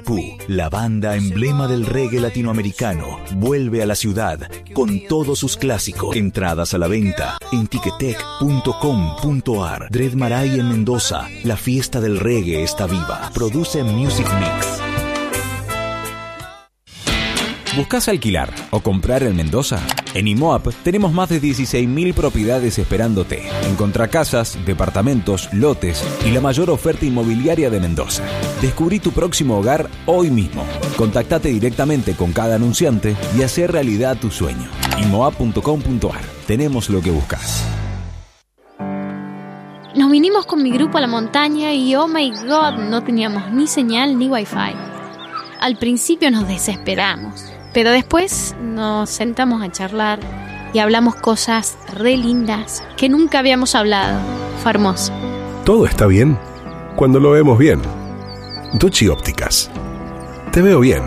Pooh, la banda emblema del reggae latinoamericano, vuelve a la ciudad con todos sus clásicos. Entradas a la venta en ticketek.com.ar. Dread Marai en Mendoza, la fiesta del reggae está viva. Produce Music Mix. ¿Buscás alquilar o comprar en Mendoza? En IMOAP tenemos más de 16.000 propiedades esperándote. Encontrá casas, departamentos, lotes y la mayor oferta inmobiliaria de Mendoza. Descubrí tu próximo hogar hoy mismo. Contactate directamente con cada anunciante y hacé realidad tu sueño. IMOAP.com.ar. Tenemos lo que buscas. Nos vinimos con mi grupo a la montaña y oh my god, no teníamos ni señal ni wifi. Al principio nos desesperamos, pero después nos sentamos a charlar y hablamos cosas re lindas que nunca habíamos hablado. Fue hermoso. Todo está bien cuando lo vemos bien. Ducci Ópticas. Te veo bien.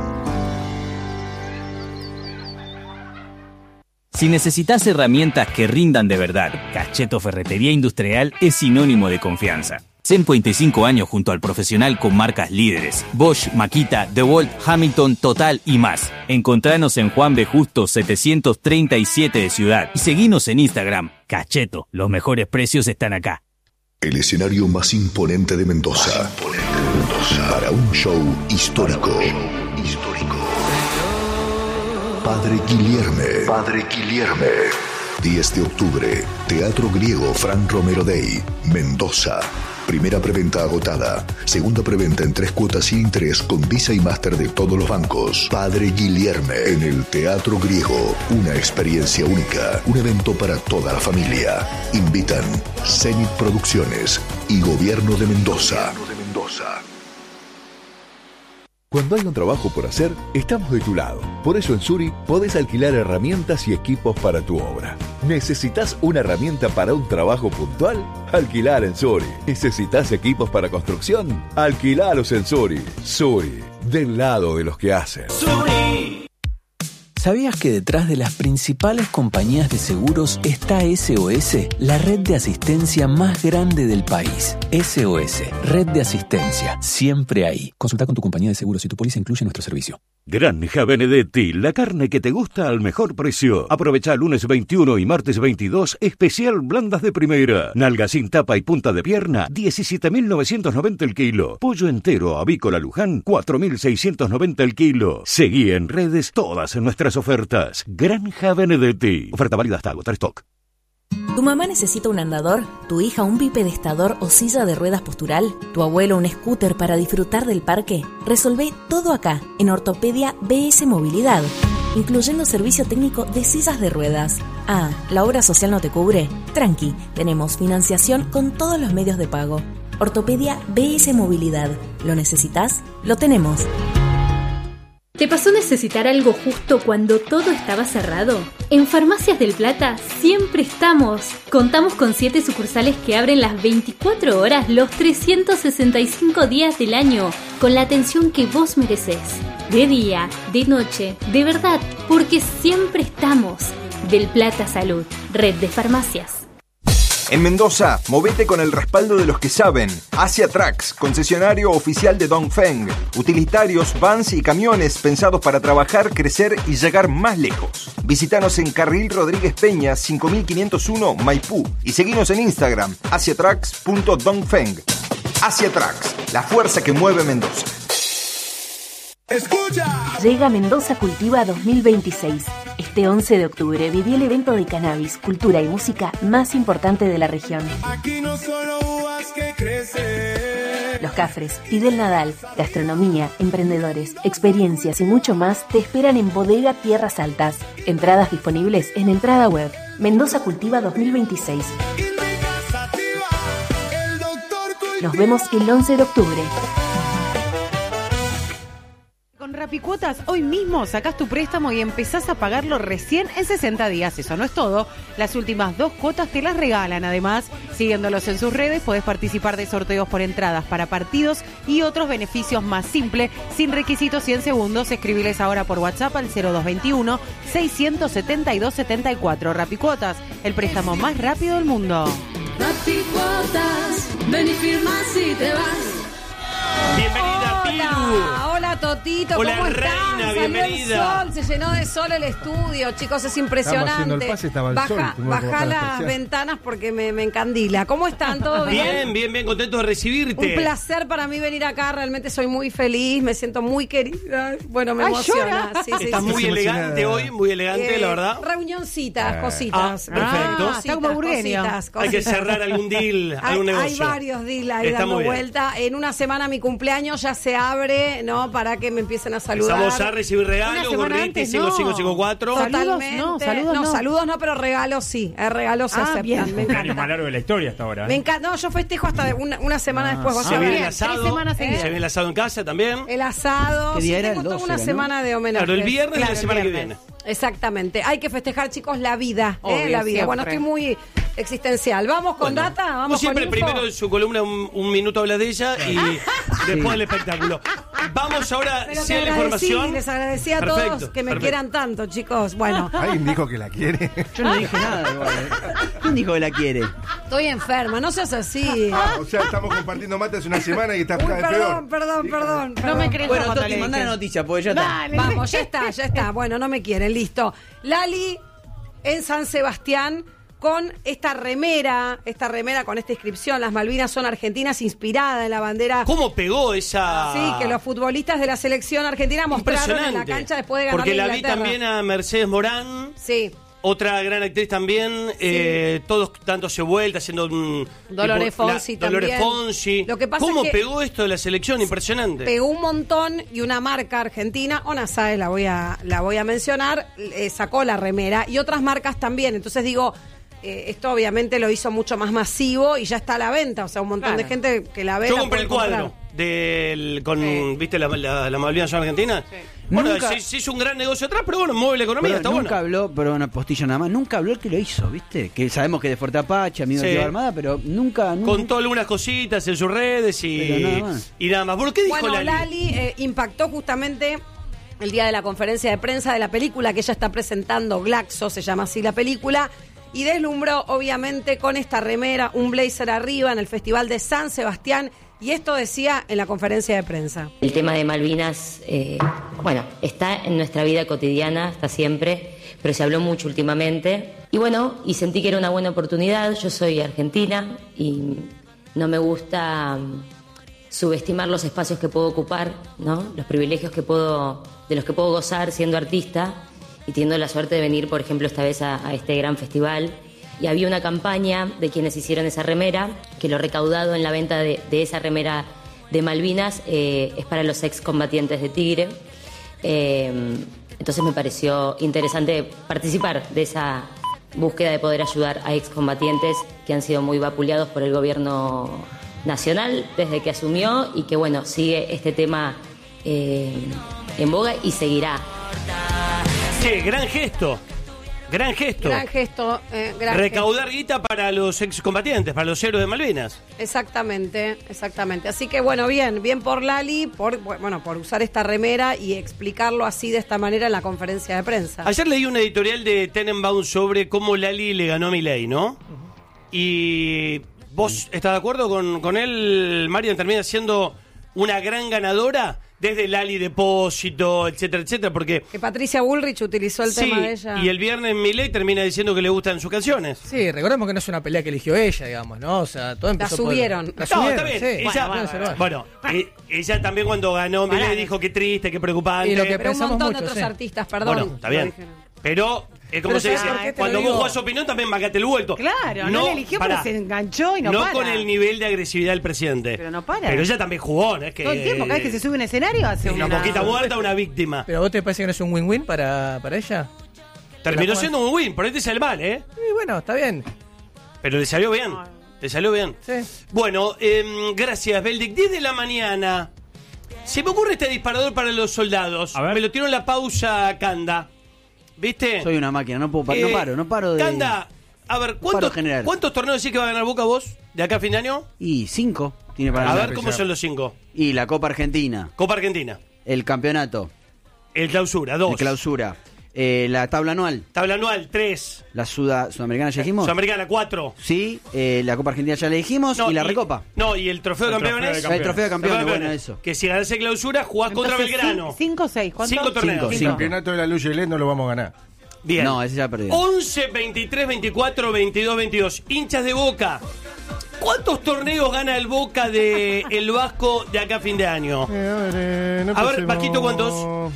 Si necesitas herramientas que rindan de verdad, Cacheto Ferretería Industrial es sinónimo de confianza. 125 años junto al profesional con marcas líderes: Bosch, Makita, DeWalt, Hamilton, Total y más. Encontranos en Juan B. Justo 737 de Ciudad y seguinos en Instagram. Cacheto, los mejores precios están acá. El escenario más imponente de Mendoza. Para un show histórico. Padre Guilherme. 10 de octubre, Teatro Griego Fran Romero Day, Mendoza. Primera preventa agotada. Segunda preventa en 3 cuotas sin interés con Visa y Master de todos los bancos. Padre Guilherme en el Teatro Griego. Una experiencia única. Un evento para toda la familia. Invitan Zenit Producciones y Gobierno de Mendoza. Cuando hay un trabajo por hacer, estamos de tu lado. Por eso en Suri podés alquilar herramientas y equipos para tu obra. ¿Necesitas una herramienta para un trabajo puntual? Alquilar en Suri. ¿Necesitas equipos para construcción? Alquilalos en Suri. Suri, del lado de los que hacen. Suri. ¿Sabías que detrás de las principales compañías de seguros está SOS, la red de asistencia más grande del país? SOS, red de asistencia, siempre ahí. Consulta con tu compañía de seguros si tu póliza incluye nuestro servicio. Granja Benedetti, la carne que te gusta al mejor precio. Aprovecha lunes 21 y martes 22, especial blandas de primera. Nalga sin tapa y punta de pierna, 17.990 el kilo. Pollo entero avícola Luján, 4.690 el kilo. Seguí en redes todas nuestras ofertas. Granja Benedetti. Oferta válida hasta agotar stock. ¿Tu mamá necesita un andador? ¿Tu hija un bipedestador o silla de ruedas postural? ¿Tu abuelo un scooter para disfrutar del parque? Resolvé todo acá, en Ortopedia BS Movilidad, incluyendo servicio técnico de sillas de ruedas. Ah, ¿la obra social no te cubre? Tranqui, tenemos financiación con todos los medios de pago. Ortopedia BS Movilidad. ¿Lo necesitas? Lo tenemos. ¿Te pasó necesitar algo justo cuando todo estaba cerrado? En Farmacias del Plata siempre estamos. Contamos con 7 sucursales que abren las 24 horas los 365 días del año, con la atención que vos merecés. De día, de noche, de verdad, porque siempre estamos. Del Plata Salud, red de farmacias. En Mendoza, movete con el respaldo de los que saben. Asia Trucks, concesionario oficial de Dongfeng. Utilitarios, vans y camiones pensados para trabajar, crecer y llegar más lejos. Visítanos en Carril Rodríguez Peña, 5501, Maipú. Y seguinos en Instagram, asiatrucks.dongfeng. Asia Trucks, la fuerza que mueve Mendoza. ¡Escucha! Llega Mendoza Cultiva 2026. Este 11 de octubre viví el evento de cannabis, cultura y música más importante de la región. Aquí no solo uvas que crecen. Los Cafres, Fidel Nadal, gastronomía, emprendedores, experiencias y mucho más te esperan en Bodega Tierras Altas. Entradas disponibles en Entrada Web. Mendoza Cultiva 2026. Nos vemos el 11 de octubre. Con Rapicuotas, hoy mismo sacás tu préstamo y empezás a pagarlo recién en 60 días. Eso no es todo. Las últimas 2 cuotas te las regalan. Además, siguiéndolos en sus redes, podés participar de sorteos por entradas para partidos y otros beneficios más simples, sin requisitos y en segundos. Escribiles ahora por WhatsApp al 0221-672-74. Rapicuotas, el préstamo más rápido del mundo. Rapicuotas, ven y firma si te vas. Bienvenida, Pía. Hola, Totito, hola, ¿cómo reina, están? Salió bienvenida. el sol, se llenó de sol el estudio, chicos, es impresionante. Haciendo el pase, estaba el sol, tuvimos que Baja bajar la las persiana. ventanas porque me encandila. ¿Cómo están? ¿Todo bien? Bien, contento de recibirte. Un placer para mí venir acá, realmente soy muy feliz, me siento muy querida. Bueno, me Ay, emociona. llora. Sí, Estás muy elegante hoy, muy elegante, la verdad. Reunioncitas, cositas. Perfecto. Está como burgueño. Hay que cerrar algún deal, algún negocio. Hay varios deals ahí Está dando muy bien. vuelta. En una semana mi cumpleaños ya se abre, ¿no? Para que me empiecen a saludar. Vamos a recibir regalos, Una semana gorriti, antes, no. 5554. Totalmente. Saludos no, pero regalos sí. Regalos se aceptan. bien. Me El año más encanta. largo de la historia hasta ahora. Me encanta. No, yo festejo hasta una semana después. Vas Se a viene ver. el asado. 3 semanas Se seguidas. viene el asado en casa también. El asado. ¿Qué día Sí, era? tengo El toda 12 una era, ¿no? semana de homenaje. Claro, el viernes de la semana que viene. Exactamente. Hay que festejar, chicos, la vida. Obvio, La vida. siempre. Bueno, estoy muy existencial. Vamos con Bueno, data, como vamos siempre, con info. primero en su columna un minuto habla de ella y después el espectáculo. Vamos ahora, Pero sea te la agradecí, información. les agradecí a Perfecto, todos que me perfecto. quieran tanto, chicos. Bueno, ¿Alguien dijo que la quiere? Yo no dije nada igual. ¿Quién dijo que la quiere? estoy enferma, no seas así. O sea, estamos compartiendo mate hace una semana y está Uy, cada vez perdón, peor. perdón. No me crees Bueno, cuando Toti, le mandá la dije. noticia, porque ya está. Dale. Vamos, ya está. Bueno, no me quieren, listo. Lali en San Sebastián con esta remera con esta inscripción, las Malvinas son argentinas, inspirada en la bandera. ¿Cómo pegó esa...? Sí, que los futbolistas de la selección argentina mostraron en la cancha después de ganar Porque la vi Inglaterra. también a Mercedes Morán. Sí. Otra gran actriz también, todos dándose vuelta, haciendo un... Dolores tipo, Fonsi Dolores también. Fonsi. Lo que pasa ¿Cómo es que pegó esto de la selección? Impresionante. Pegó un montón y una marca argentina, Onasae la voy a mencionar, sacó la remera y otras marcas también. Entonces digo, esto obviamente lo hizo mucho más masivo y ya está a la venta. O sea, un montón de gente que la ve. Yo la compré puede el cuadro comprar. ¿viste la Malvinas son argentinas? Bueno, Nunca- se hizo un gran negocio atrás, pero bueno, mueve la economía, Pero está nunca bueno. habló, pero una postilla nada más, nunca habló el que lo hizo, ¿viste? Que sabemos que de Fuerte Apache, amigo Sí. de Tierra Armada, pero nunca... Contó algunas cositas en sus redes Pero nada más. y nada más. ¿Por qué dijo Bueno, Lali? Lali impactó justamente el día de la conferencia de prensa de la película que ella está presentando, Glaxo, se llama así la película, y deslumbró obviamente con esta remera, un blazer arriba en el Festival de San Sebastián, y esto decía en la conferencia de prensa. El tema de Malvinas, está en nuestra vida cotidiana, está siempre, pero se habló mucho últimamente. Y sentí que era una buena oportunidad. Yo soy argentina y no me gusta subestimar los espacios que puedo ocupar, ¿no? Los privilegios de los que puedo gozar siendo artista y teniendo la suerte de venir, por ejemplo, esta vez a este gran festival. Y había una campaña de quienes hicieron esa remera, que lo recaudado en la venta de esa remera de Malvinas es para los excombatientes de Tigre. Entonces me pareció interesante participar de esa búsqueda de poder ayudar a excombatientes que han sido muy vapuleados por el gobierno nacional desde que asumió y que, sigue este tema en boga y seguirá. Sí, gran gesto. Gran gesto. Gran gesto. Recaudar guita para los excombatientes, para los héroes de Malvinas. Exactamente. Así que bien por Lali, por usar esta remera y explicarlo así de esta manera en la conferencia de prensa. Ayer leí un editorial de Tenenbaum sobre cómo Lali le ganó a Milei, ¿no? Y vos estás de acuerdo con él, Marian, termina siendo una gran ganadora desde Lali Depósito, etcétera, porque... Que Patricia Bullrich utilizó el tema de ella. Y el viernes Milei termina diciendo que le gustan sus canciones. Sí, recordemos que no es una pelea que eligió ella, digamos, ¿no? O sea, todo empezó por... subieron. La No, subieron, está bien. sí. Ella también cuando ganó Milei dijo que triste, que preocupante. Y lo que Pero un pensamos montón mucho, de otros sí. artistas, perdón. Bueno, está bien. Pero, como Pero se dice, ¿sabes por qué te cuando lo vos digo? jugás opinión también bancate el vuelto. Claro, no le eligió, pero se enganchó y no para. con el nivel de agresividad del presidente. Pero no para. Pero ella también jugó, ¿no? Es que, Todo el tiempo, cada vez que se sube a un escenario hace una mosquita muerta, una víctima. ¿Pero a vos te parece que no es un win-win para ella? Terminó siendo un win, por ahí te sale mal, ¿eh? Sí, bueno, está bien. Pero le salió bien. Le salió bien. Sí. Bueno, gracias, Beldic. 10 de la mañana. Se me ocurre este disparador para los soldados. A ver. Me lo tiró en la pausa Canda. ¿Viste? Soy una máquina, no paro de... Canda, a ver, ¿cuántos torneos decís que va a ganar Boca vos de acá a fin de año? Y 5 tiene para A ganar. ver, ¿cómo son los 5? Y la Copa Argentina, Copa Argentina, el campeonato, el clausura, 2. el clausura, La tabla anual. Tabla anual, 3. La sudamericana ya dijimos. Sudamericana, 4. Sí, la Copa Argentina ya le dijimos. Y la Recopa. No, y el trofeo de campeones. El trofeo de campeones, bueno, eso. Que si ganás Clausura, jugás contra Belgrano. 5 o 6. 5 torneos. El campeonato de la Luz y el no lo vamos a ganar. Bien. No, ese ya perdió. 11, 23, 24, 22, 22. Hinchas de Boca. ¿Cuántos torneos gana el Boca de el Vasco de acá a fin de año? No a ver, Vasquito, ¿cuántos?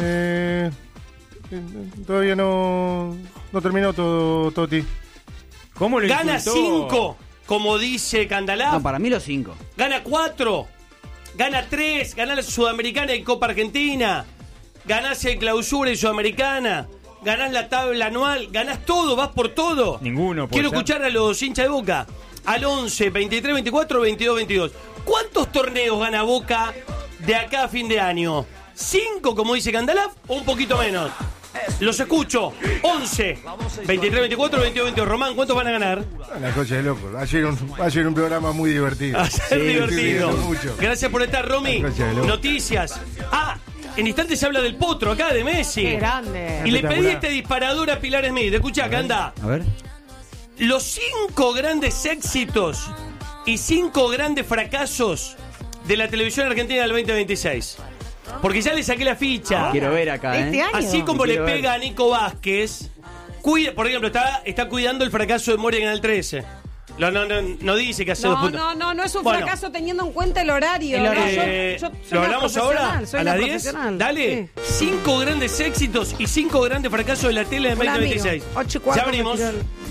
Todavía no terminó todo, Toti. ¿Cómo lo Gana insultó? 5, como dice Candalá. No, para mí los 5. Gana 4. Gana 3. Gana la Sudamericana y Copa Argentina. Ganás el Clausura y Sudamericana. Ganás la tabla anual. Ganás todo, vas por todo. Ninguno. Quiero escuchar a los hinchas de Boca. Al 11, 23, 24, 22, 22. ¿Cuántos torneos gana Boca de acá a fin de año? ¿5, como dice Candalaf, o un poquito menos? Los escucho. 11, 23, 24, 22, 22. Román, ¿cuántos van a ganar? Una cosa de loco. Ayer un programa muy divertido. Divertido. Mucho. Gracias por estar, Romy. Noticias. En instantes se habla del potro acá, de Messi. Qué grande. Y le pedí este disparador a Pilar Smith. Escuchá, acá anda. A ver. Los 5 grandes éxitos y 5 grandes fracasos de la televisión argentina del 2026. Porque ya le saqué la ficha. Quiero ver acá, ¿Este año? Así como le pega a Nico Vázquez, por ejemplo, está cuidando el fracaso de Moria en Canal 13. No dice que hace 2 puntos. No es un fracaso teniendo en cuenta el horario. Yo ¿Lo hablamos ahora? soy ¿A la las 10? profesional. Dale. 5 grandes éxitos y 5 grandes fracasos de la tele de 2026. 8:15. Ya abrimos.